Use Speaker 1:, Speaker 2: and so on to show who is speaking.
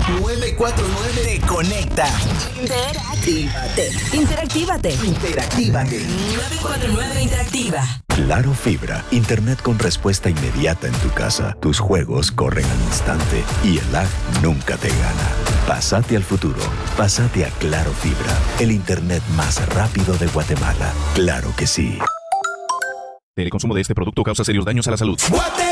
Speaker 1: 949 te conecta.
Speaker 2: Interactívate.
Speaker 1: 949 Interactiva.
Speaker 3: Claro Fibra, internet con respuesta inmediata en tu casa. Tus juegos corren al instante y el lag nunca te gana. Pásate al futuro. Pásate a Claro Fibra, el internet más rápido de Guatemala. Claro que sí.
Speaker 4: El consumo de este producto causa serios daños a la salud.
Speaker 1: ¡Guate!